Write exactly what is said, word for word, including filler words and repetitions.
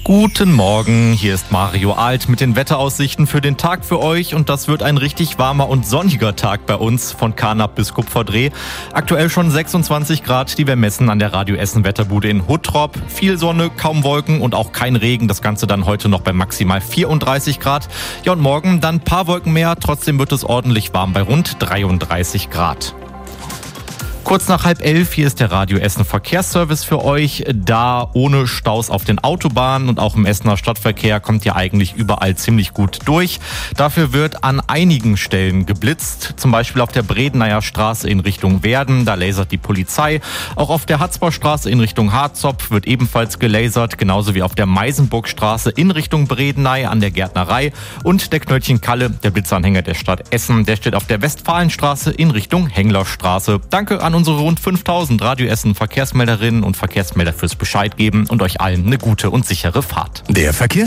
Guten Morgen, hier ist Mario Alt mit den Wetteraussichten für den Tag für euch und das wird ein richtig warmer und sonniger Tag bei uns von Karnap bis Kupferdreh. Aktuell schon sechsundzwanzig Grad, die wir messen an der Radio Essen Wetterbude in Huttrop. Viel Sonne, kaum Wolken und auch kein Regen, das Ganze dann heute noch bei maximal vierunddreißig Grad. Ja, und morgen dann ein paar Wolken mehr, trotzdem wird es ordentlich warm bei rund dreiunddreißig Grad. Kurz nach halb elf, hier ist der Radio Essen Verkehrsservice für euch. Da ohne Staus auf den Autobahnen und auch im Essener Stadtverkehr kommt ihr eigentlich überall ziemlich gut durch. Dafür wird an einigen Stellen geblitzt, zum Beispiel auf der Bredeneyer Straße in Richtung Werden, da lasert die Polizei. Auch auf der Hatzbaustraße in Richtung Harzopf wird ebenfalls gelasert, genauso wie auf der Meisenburgstraße in Richtung Bredeney an der Gärtnerei. Und der Knöllchen Kalle, der Blitzanhänger der Stadt Essen, der steht auf der Westfalenstraße in Richtung Henglerstraße. Danke an unsere rund fünftausend Radio Essen Verkehrsmelderinnen und Verkehrsmelder fürs Bescheid geben und euch allen eine gute und sichere Fahrt. Der Verkehr